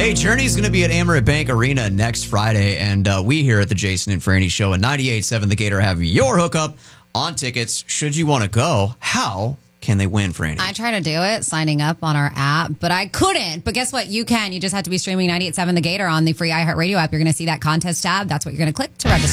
Hey, Journey's going to be at Amerant Bank Arena next Friday, and we here at the Jason and Franny Show at 98.7 The Gator have your hookup on tickets. Should you want to go, how can they win, Franny? I tried to do it, signing up on our app, but I couldn't. But guess what? You can. You just have to be streaming 98.7 The Gator on the free iHeartRadio app. You're going to see that contest tab. That's what you're going to click to register.